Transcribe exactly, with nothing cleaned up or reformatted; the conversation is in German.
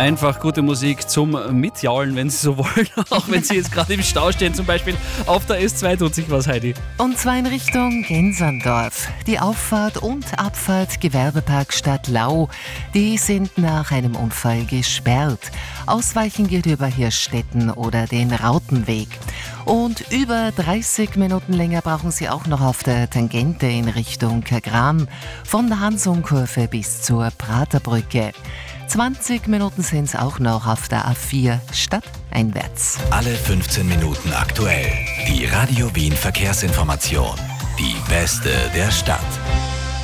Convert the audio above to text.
Einfach gute Musik zum Mitjaulen, wenn Sie so wollen. Auch wenn Sie jetzt gerade im Stau stehen, zum Beispiel auf der S zwei tut sich was, Heidi. Und zwar in Richtung Genserndorf. Die Auffahrt und Abfahrt Gewerbepark Stadtlau, die sind nach einem Unfall gesperrt. Ausweichen geht über Hirschstetten oder den Rautenweg. Und über dreißig Minuten länger brauchen Sie auch noch auf der Tangente in Richtung Kagran, von der Hansum-Kurve bis zur Praterbrücke. zwanzig Minuten sind es auch noch auf der A vier stadteinwärts. Alle fünfzehn Minuten aktuell. Die Radio Wien Verkehrsinformation. Die beste der Stadt.